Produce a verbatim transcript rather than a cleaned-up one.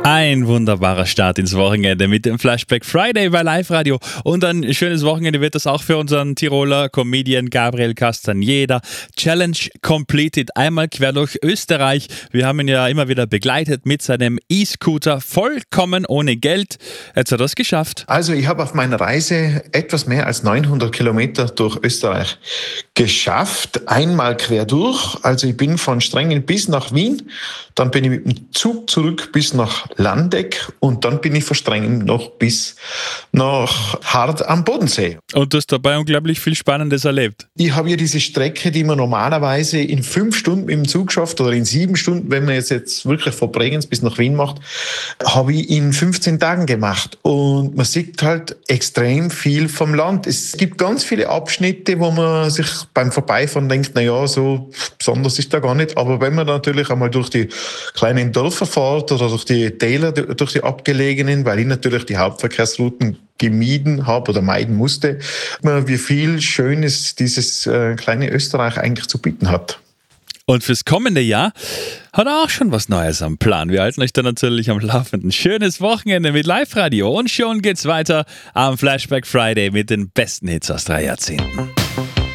Ein wunderbarer Start ins Wochenende mit dem Flashback Friday bei Live Radio. Und ein schönes Wochenende wird das auch für unseren Tiroler Comedian Gabriel Castaneda. Challenge completed, einmal quer durch Österreich. Wir haben ihn ja immer wieder begleitet mit seinem E-Scooter, vollkommen ohne Geld. Jetzt hat er es geschafft. Also ich habe auf meiner Reise etwas mehr als neunhundert Kilometer durch Österreich geschafft. Einmal quer durch. Also ich bin von Strengen bis nach Wien. Dann bin ich mit dem Zug zurück bis nach Landeck und dann bin ich von Strengen noch bis nach Hart am Bodensee. Und du hast dabei unglaublich viel Spannendes erlebt. Ich habe ja diese Strecke, die man normalerweise in fünf Stunden mit dem Zug schafft oder in sieben Stunden, wenn man jetzt, jetzt wirklich von Bregenz bis nach Wien macht, habe ich in fünfzehn Tagen gemacht. Und man sieht halt extrem viel vom Land. Es gibt ganz viele Abschnitte, wo man sich beim Vorbeifahren denkt, na ja, so besonders ist da gar nicht. Aber wenn man natürlich einmal durch die kleinen Dörfer fährt oder durch die Täler, durch die abgelegenen, weil ich natürlich die Hauptverkehrsrouten gemieden habe oder meiden musste, wie viel Schönes dieses äh, kleine Österreich eigentlich zu bieten hat. Und fürs kommende Jahr hat er auch schon was Neues am Plan. Wir halten euch dann natürlich am Laufenden. Schönes Wochenende mit Live-Radio und schon geht's weiter am Flashback Friday mit den besten Hits aus drei Jahrzehnten.